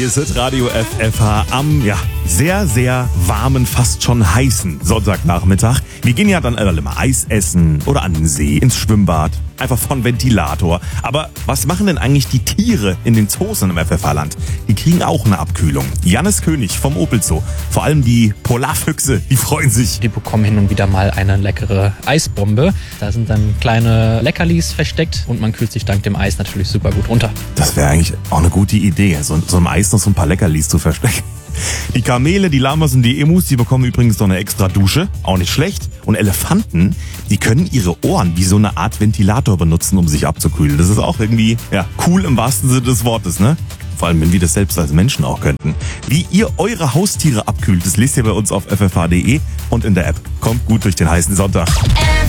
Hier ist Hitradio FFH am, sehr, sehr warmen, fast schon heißen Sonntagnachmittag. Wir gehen ja dann immer Eis essen oder an den See, ins Schwimmbad. Einfach von Ventilator. Aber was machen denn eigentlich die Tiere in den Zoos im FFH-Land? Die kriegen auch eine Abkühlung. Jannis König vom Opel Zoo. Vor allem die Polarfüchse, die freuen sich. Die bekommen hin und wieder mal eine leckere Eisbombe. Da sind dann kleine Leckerlis versteckt und man kühlt sich dank dem Eis natürlich super gut runter. Das wäre eigentlich auch eine gute Idee, so im Eis noch so ein paar Leckerlis zu verstecken. Die Kamele, die Lamas und die Emus, die bekommen übrigens noch eine extra Dusche. Auch nicht schlecht. Und Elefanten, die können ihre Ohren wie so eine Art Ventilator benutzen, um sich abzukühlen. Das ist auch irgendwie, cool im wahrsten Sinne des Wortes, ne? Vor allem, wenn wir das selbst als Menschen auch könnten. Wie ihr eure Haustiere abkühlt, das lest ihr bei uns auf ffh.de und in der App. Kommt gut durch den heißen Sonntag.